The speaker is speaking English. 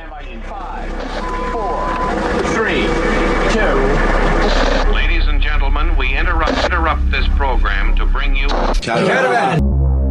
In 5, 4, 3, 2. Ladies and gentlemen, we interrupt this program to bring you... Caravan.